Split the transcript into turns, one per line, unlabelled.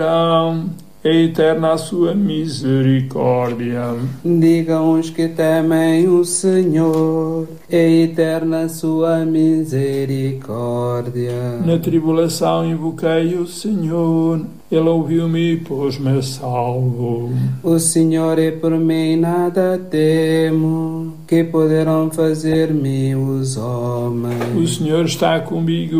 É eterna a sua misericórdia.
Digam os que temem o Senhor, é eterna a sua misericórdia.
Na tribulação invoquei o Senhor, Ele ouviu-me e pôs-me a salvo.
O Senhor é por mim, nada temo, que poderão fazer-me os homens.
O Senhor está comigo.